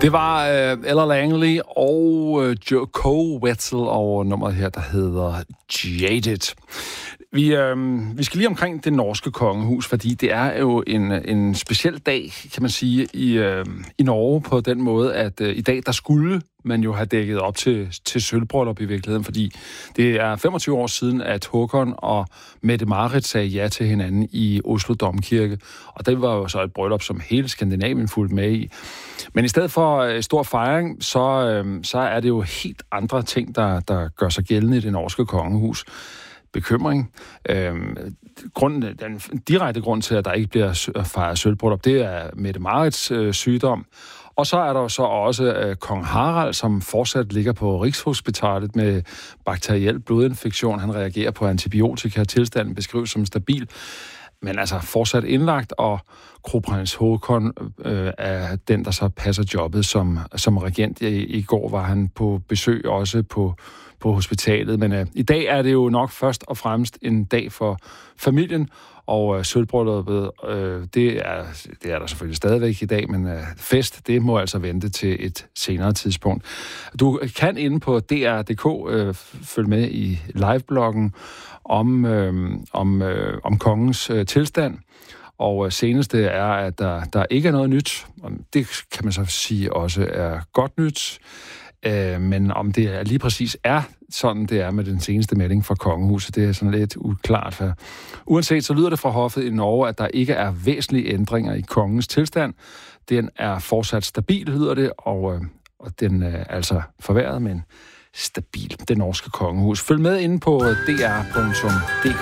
Det var Ella Langley og Joko Wetzel og nummeret her, der hedder Jaded. Vi skal lige omkring det norske kongehus, fordi det er jo en speciel dag, kan man sige, i Norge på den måde, at i dag, der skulle man jo have dækket op til sølvbryllup i virkeligheden, fordi det er 25 år siden, at Håkon og Mette-Marit sagde ja til hinanden i Oslo Domkirke, og det var jo så et bryllup, som hele Skandinavien fulgte med i. Men i stedet for stor fejring, så er det jo helt andre ting, der gør sig gældende i det norske kongehus. Bekymring. Den direkte grund til, at der ikke bliver fejret sølvbryllup, det er Mette-Marits sygdom. Og så er der jo så også kong Harald, som fortsat ligger på Rigshospitalet med bakteriel blodinfektion. Han reagerer på antibiotika. Tilstanden beskrives som stabil, men altså fortsat indlagt, og kronprins Håkon er den, der så passer jobbet som regent. I går var han på besøg også på hospitalet, men i dag er det jo nok først og fremmest en dag for familien, og sølvbrylluppet, det er der selvfølgelig stadigvæk i dag, men fest, det må altså vente til et senere tidspunkt. Du kan inde på dr.dk følge med i livebloggen om kongens tilstand, og seneste er, at der ikke er noget nyt, og det kan man så sige også er godt nyt. Men om det lige præcis er sådan, det er med den seneste melding fra kongehuset, det er sådan lidt uklart. For uanset så lyder det fra hoffet i Norge, at der ikke er væsentlige ændringer i kongens tilstand. Den er fortsat stabil, lyder det, og den er altså forværret, men stabil, det norske kongehus. Følg med inde på dr.dk.